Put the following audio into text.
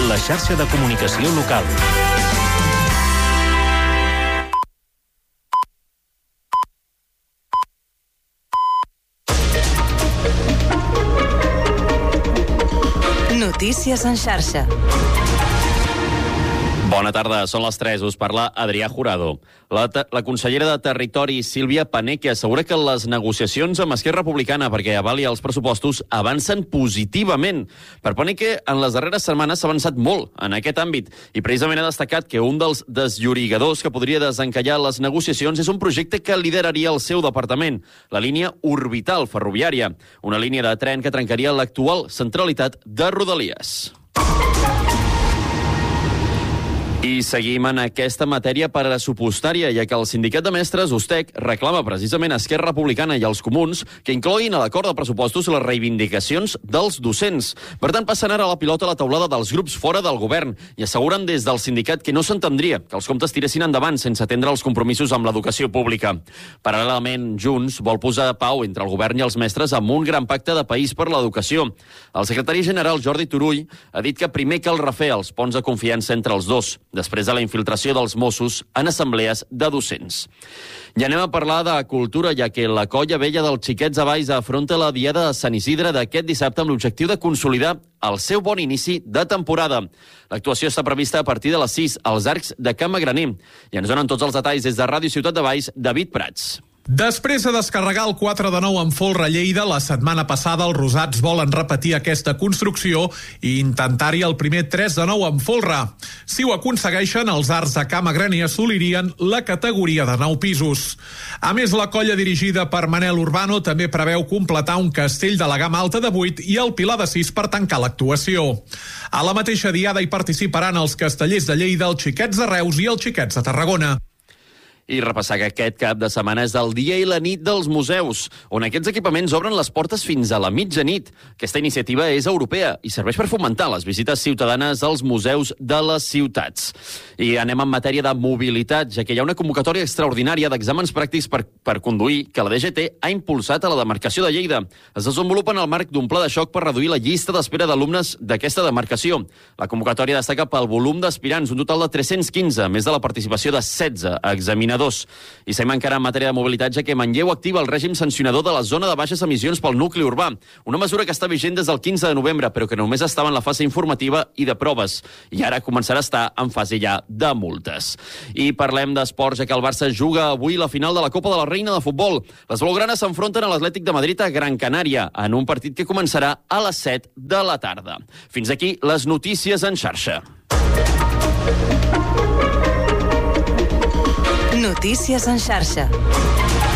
la xarxa de comunicació local. Notícies en xarxa. Bona tarda, són les 3, us parla Adrià Jurado. La consellera de Territori, Sílvia Paneque, assegura que les negociacions amb Esquerra Republicana perquè avali els pressupostos avancen positivament. Per Paneque, en les darreres setmanes s'ha avançat molt en aquest àmbit i precisament ha destacat que un dels desllorigadors que podria desencallar les negociacions és un projecte que lideraria el seu departament, la línia orbital ferroviària, una línia de tren que trencaria l'actual centralitat de Rodalies. I seguim en aquesta matèria pressupostària, ja que el sindicat de mestres, USTEC, reclama precisament a Esquerra Republicana i als comuns que incloguin a l'acord de pressupostos les reivindicacions dels docents. Per tant, passen ara la pilota a la taulada dels grups fora del govern i asseguren des del sindicat que no s'entendria que els comptes tiressin endavant sense atendre els compromisos amb l'educació pública. Paral·lelament, Junts vol posar pau entre el govern i els mestres amb un gran pacte de país per l'educació. El secretari general Jordi Turull ha dit que primer cal refer els ponts de confiança entre els dos, després de la infiltració dels Mossos en assemblees de docents. I anem a parlar de cultura, ja que la Colla Vella dels Xiquets de Valls afronta la Diada de Sant Isidre d'aquest dissabte amb l'objectiu de consolidar el seu bon inici de temporada. L'actuació està prevista a partir de les 6 als Arcs de Can Magraner. I ens donen tots els detalls des de Ràdio Ciutat de Valls, David Prats. Després de descarregar el 4-9 en folre a Lleida, la setmana passada els rosats volen repetir aquesta construcció i intentar-hi el primer 3-9 en folre. Si ho aconsegueixen, els Arcs de Can Magraner assolirien la categoria de 9 pisos. A més, la colla dirigida per Manel Urbano també preveu completar un castell de la gamma alta de 8 i el pilar de 6 per tancar l'actuació. A la mateixa diada hi participaran els castellers de Lleida, els Xiquets de Reus i els Xiquets de Tarragona. I repassar que aquest cap de setmana és el dia i la nit dels museus, on aquests equipaments obren les portes fins a la mitjanit. Aquesta iniciativa és europea i serveix per fomentar les visites ciutadanes als museus de les ciutats. I anem en matèria de mobilitat, ja que hi ha una convocatòria extraordinària d'exàmens pràctics per conduir que la DGT ha impulsat a la demarcació de Lleida. Es desenvolupa en el marc d'un pla de xoc per reduir la llista d'espera d'alumnes d'aquesta demarcació. La convocatòria destaca pel volum d'aspirants, un total de 315, més de la participació de 16 examinadors. I seguim encara en matèria de mobilitat, ja que Manlleu activa el règim sancionador de la zona de baixes emissions pel nucli urbà. Una mesura que està vigent des del 15 de novembre, però que només estava en la fase informativa i de proves. I ara començarà a estar en fase ja de multes. I parlem d'esports, ja que el Barça juga avui la final de la Copa de la Reina de futbol. Les blaugranes s'enfronten a l'Atlètic de Madrid a Gran Canària, en un partit que començarà a les 7 de la tarda. Fins aquí les notícies en xarxa. Notícies en xarxa.